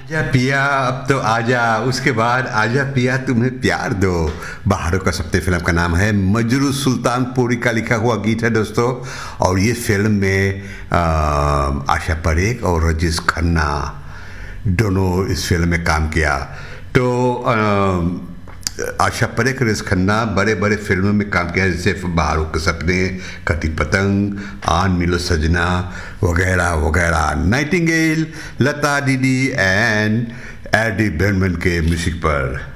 आजा पिया अब तो आजा, उसके बाद आजा पिया तुम्हें प्यार दो। बाहरों का सप्ते फिल्म का नाम है, मजरू सुल्तानपुरी का लिखा हुआ गीत है दोस्तों। और ये फिल्म में आशा परेख और रजिस खन्ना दोनों इस फिल्म में काम किया। तो आशा परेख और रजिस खन्ना बड़े बड़े फिल्मों में काम किया, जैसे बाहरों के सपने, कटी पतंग, आन मिलो सजना वगैरह वगैरह। नाइटिंगेल, लता दीदी एंड एडी बर्मन के म्यूजिक पर।